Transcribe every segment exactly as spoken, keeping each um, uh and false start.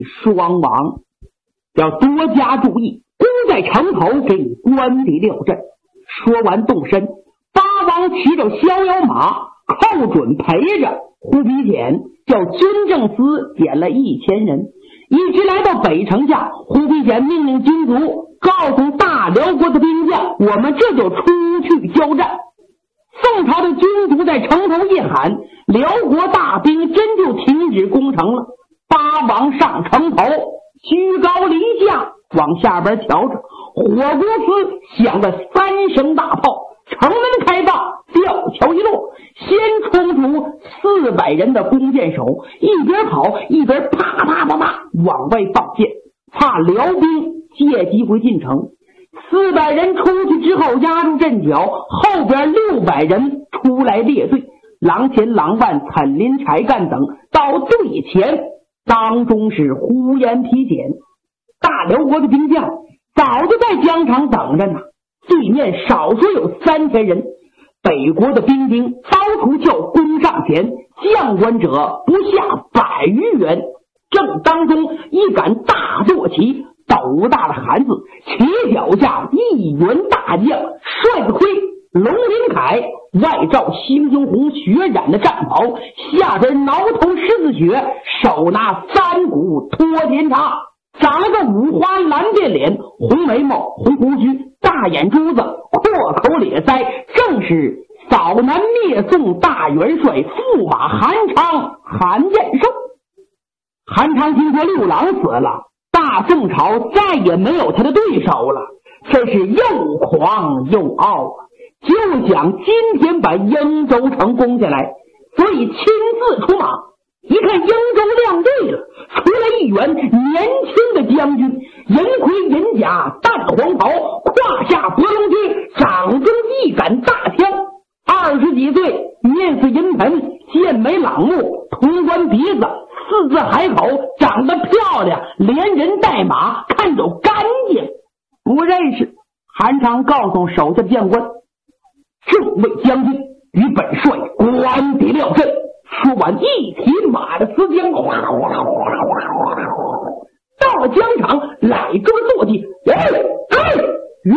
双王要多加注意，攻在城头，给你关闭六阵。说完动身，八王骑着逍遥马，寇准陪着忽必简，叫军政司点了一千人，一直来到北城下。忽必简命令军卒告诉大辽国的兵将，我们这就出去交战。宋朝的军卒在城头一喊，辽国大兵真就停止攻城了。八王上城头，居高临下往下边瞧着，火锅司响了三声大炮，城门开放，吊桥一落，先冲出四百人的弓箭手，一边跑一边啪啪啪啪往外放箭，怕辽兵借机会进城。四百人出去之后压住阵脚，后边六百人出来列队，郎前郎万、岑林、柴干等到队前，当中是呼延丕简。大辽国的兵将早就在疆场等着呢，对面少说有三千人。北国的兵丁刀除鞘攻上前，将官者不下百余员。正当中一杆大坐旗，斗大的汉字，旗脚下一员大将，帅子盔，龙鳞铠，外罩猩猩红血染的战袍，下边挠头狮子血，手拿三股托天叉，长了个五花蓝鬓脸，红眉毛，红胡须，大眼珠子，阔口咧腮，正是扫南灭宋大元帅驸马韩昌韩彦寿。韩昌听说六郎死了，大宋朝再也没有他的对手了，这是又狂又傲啊，就想今天把英州城攻下来，所以亲自出马。一看英州亮队了，出来一员年轻的将军，银盔银甲，淡黄袍，胯下博龙驹，掌中一杆大枪，二十几岁，面似银盆，剑眉朗目，潼关鼻子，四字海口，长得漂亮，连人带马看着干净。不认识。韩昌告诉手下的将官，这位将军与本帅关敌料阵。说完一提马的丝缰，哗啦哗啦哗啦哗啦哗啦，到了疆场，来住了坐骑，哎哎吁，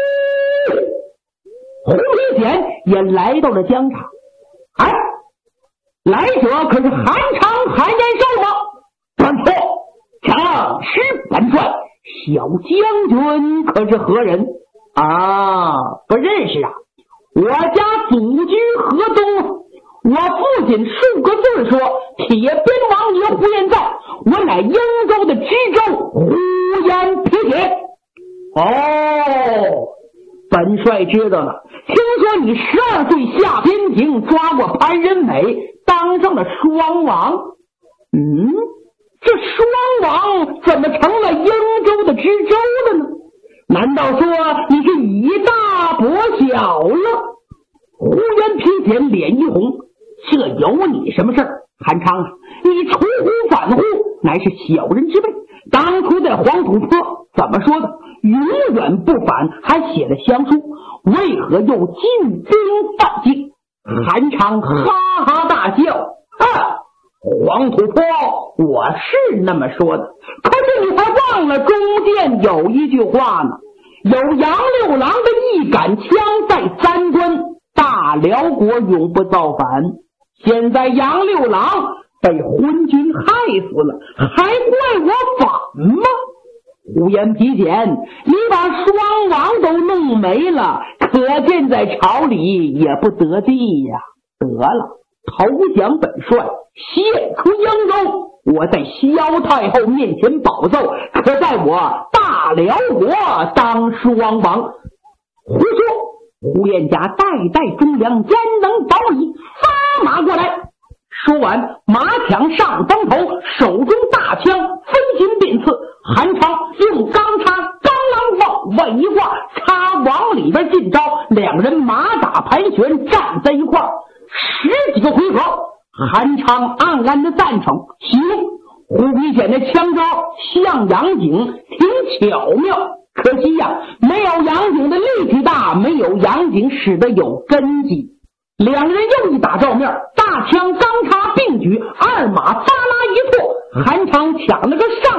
胡必简也来到了疆场。哎，来者可是韩昌韩延寿吗？不错，正是本帅。小将军可是何人啊？不认识啊，我家祖居河东，我父亲数个字说，铁鞭王爷胡延赞，我乃英州的知州胡延丕简。哦，本帅知道了，听说你十二岁下边庭抓过潘仁美，当上了双王。嗯，这双王怎么成了英州的知州了呢？难道说你是以大博小了？胡延丕简脸一红，这有你什么事儿？韩昌啊，你出乎反乎，乃是小人之辈。当初在黄土坡怎么说的？永远不反，还写了降书，为何又进兵犯境？韩昌哈哈大笑，啊，黄土坡我是那么说的，可是你还忘了中间有一句话呢，有杨六郎的一杆枪在三关，大辽国永不造反。现在杨六郎被昏君害死了，还怪我反吗？胡延丕简，你把双王都弄没了，可见在朝里也不得地呀。得了，投降本帅，献出英州，我在萧太后面前保奏，可在我大辽国当双王。胡说！胡彦家代代忠良，焉能保你？发马过来！说完，马抢上当头，手中大枪分心便刺。韩昌用钢叉钢啷往外一挂，插往里边进招，两人马打盘旋，站在一块儿十几个回合。韩昌暗暗的赞成，行。胡必简的枪招像杨景，挺巧妙，可惜呀、啊，没有杨景的力气大，没有杨景使得有根基。两人又一打照面，大枪钢叉并举，二马发拉一错， 韩昌抢了个上